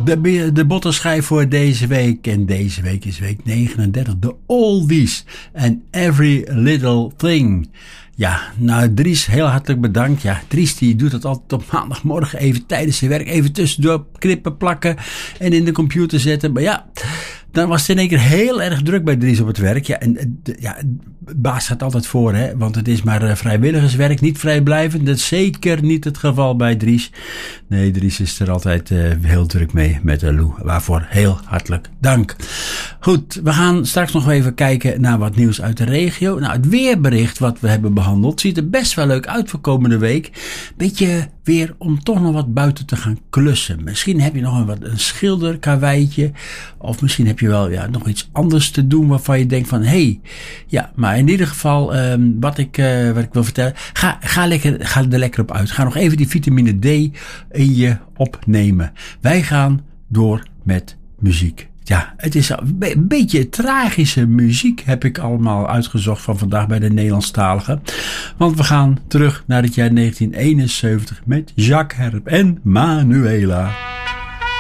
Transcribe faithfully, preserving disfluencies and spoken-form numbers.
De, de bottenschijf voor deze week. En deze week is week negenendertig. De Oldies. En Every Little Thing. Ja, nou Dries, heel hartelijk bedankt. Ja, Dries die doet dat altijd op maandagmorgen even tijdens zijn werk. Even tussendoor knippen, plakken en in de computer zetten. Maar ja, dan was het in één keer heel erg druk bij Dries op het werk. Ja, en de, ja, de baas gaat altijd voor, hè. Want het is maar uh, vrijwilligerswerk, niet vrijblijvend. Dat is zeker niet het geval bij Dries. Nee, Dries is er altijd uh, heel druk mee met uh, Lou. Waarvoor heel hartelijk dank. Goed, we gaan straks nog even kijken naar wat nieuws uit de regio. Nou, het weerbericht wat we hebben behandeld ziet er best wel leuk uit voor komende week. Beetje weer om toch nog wat buiten te gaan klussen. Misschien heb je nog een, wat, een schilderkarweitje. Of misschien heb je wel ja, nog iets anders te doen waarvan je denkt van, hé, hey, ja, maar in ieder geval, um, wat, ik, uh, wat ik wil vertellen, ga, ga, lekker, ga er lekker op uit. Ga nog even die vitamine D in je opnemen. Wij gaan door met muziek. Ja, het is een beetje tragische muziek heb ik allemaal uitgezocht van vandaag bij de Nederlandstaligen. Want we gaan terug naar het jaar negentien eenenzeventig met Jacques Herp en Manuela.